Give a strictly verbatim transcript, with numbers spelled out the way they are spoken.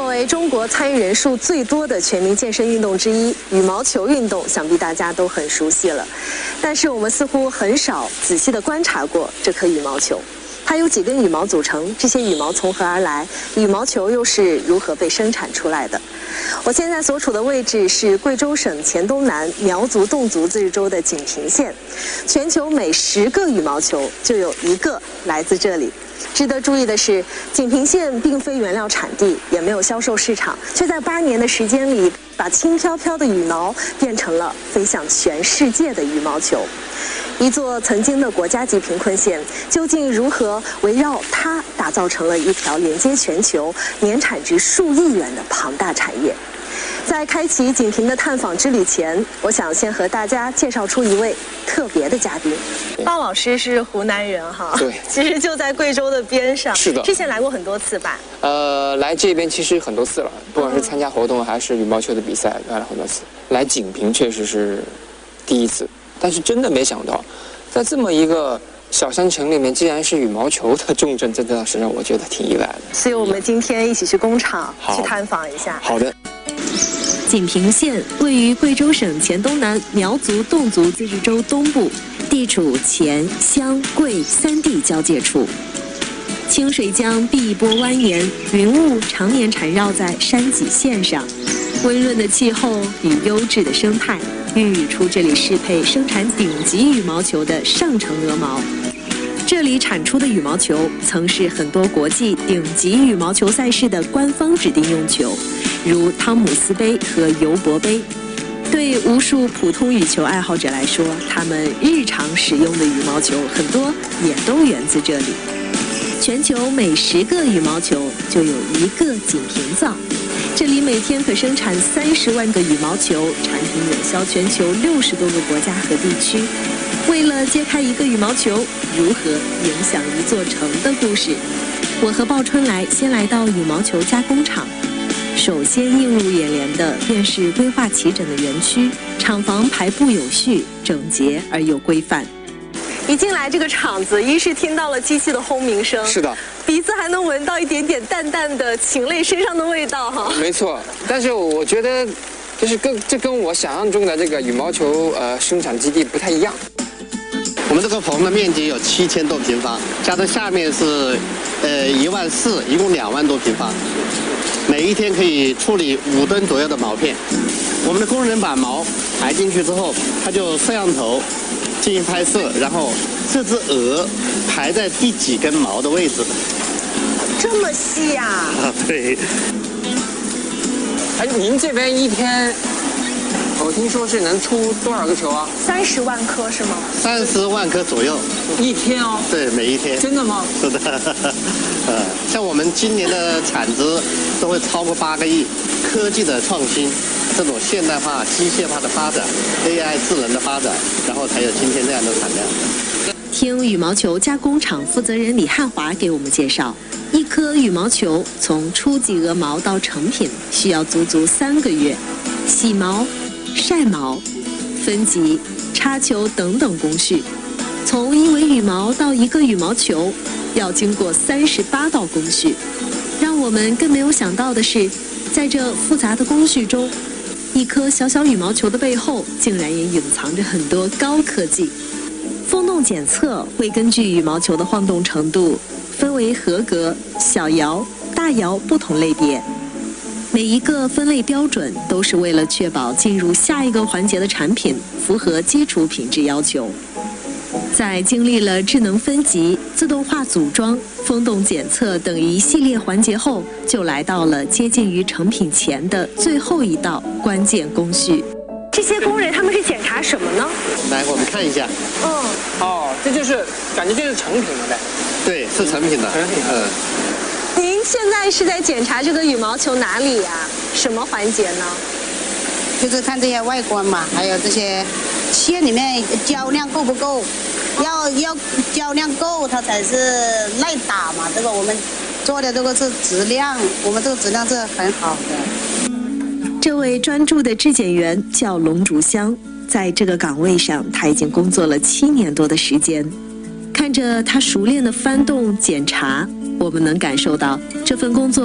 作为中国参与人数最多的全民健身运动之一，羽毛球运动想必大家都很熟悉了。但是我们似乎很少仔细地观察过这颗羽毛球。它由几根羽毛组成，这些羽毛从何而来？羽毛球又是如何被生产出来的？我现在所处的位置是贵州省黔东南苗族侗族自治州的锦屏县，全球每十个羽毛球就有一个来自这里。值得注意的是，锦屏县并非原料产地，也没有销售市场，却在八年的时间里，把轻飘飘的羽毛变成了飞向全世界的羽毛球。一座曾经的国家级贫困县，究竟如何围绕它打造成了一条连接全球、年产值数亿元的庞大产业？在开启锦屏的探访之旅前，我想先和大家介绍出一位特别的嘉宾。鲍老师是湖南人哈， 对， 其实就在贵州的边上。 是的， 之前来过很多次吧？ 呃，来这边其实很多次了，不管是参加活动还是羽毛球的比赛，来了很多次。来锦屏确实是第一次，但是真的没想到，在这么一个小山城里面，竟然是羽毛球的重镇，真的是让我觉得挺意外的。 所以我们今天一起去工厂去探访一下。 好的。 锦屏县位于贵州省黔东南苗族侗族自治州东部，地处黔、湘、贵三地交界处。清水江碧波蜿蜒，云雾常年缠绕在山脊线上，温润的气候与优质的生态，孕育出这里适配生产顶级羽毛球的上乘鹅毛。这里产出的羽毛球曾是很多国际顶级羽毛球赛事的官方指定用球，如汤姆斯杯和尤伯杯。对无数普通羽球爱好者来说，他们日常使用的羽毛球很多也都源自这里。全球每十个羽毛球就有一个锦屏造，这里每天可生产三十万个羽毛球，产品远销全球六十多个国家和地区。为了揭开一个羽毛球如何影响一座城的故事，我和鲍春来先来到羽毛球加工厂。首先映入眼帘的便是规划齐整的园区，厂房排布有序、整洁而又规范。一进来这个厂子，一是听到了机器的轰鸣声，是的，鼻子还能闻到一点点淡淡的禽类身上的味道哈。 没错，但是我觉得，就是跟这跟我想象中的这个羽毛球呃生产基地不太一样。 我们这个棚的面积有七千多平方，加上下面是呃一万四，一共两万多平方。每一天可以处理五吨左右的毛片。我们的工人把毛排进去之后，他就摄像头进行拍摄，然后这只鹅排在第几根毛的位置。 这么细呀、啊？ 啊，对。 哎，您这边一天，我听说是能出多少个球啊？ 三十万颗是吗？ 三十万颗左右。 一天哦？ 对，每一天。 真的吗？ 是的。呃，像我们今年的产值都会超过八个亿。科技的创新，这种现代化、机械化的发展 ，A I 智能的发展，然后才有今天这样的产量。 听羽毛球加工厂负责人李汉华给我们介绍，一颗羽毛球从初级鹅毛到成品需要足足三个月，洗毛、晒毛、分级、插球等等工序。从一尾羽毛到一个羽毛球，要经过三十八道工序。让我们更没有想到的是，在这复杂的工序中，一颗小小羽毛球的背后，竟然也隐藏着很多高科技。风洞检测会根据羽毛球的晃动程度，分为合格、小摇、大摇不同类别。每一个分类标准都是为了确保进入下一个环节的产品符合基础品质要求。在经历了智能分级、自动化组装、风洞检测等一系列环节后，就来到了接近于成品前的最后一道关键工序。这些工人他们是检查什么呢？ 来，我们看一下。 嗯。 哦，这就是感觉这是成品了呗。 对，是成品的。 成品。 嗯。 您现在是在检查这个羽毛球哪里呀、啊？什么环节呢？ 就是看这些外观嘛，还有这些线里面胶量够不够，要要胶量够，它才是耐打嘛。这个我们做的这个是质量，我们这个质量是很好的。 这位专注的质检员叫龙竹香，在这个岗位上，他已经工作了七年多的时间。看着他熟练的翻动检查，我们能感受到这份工作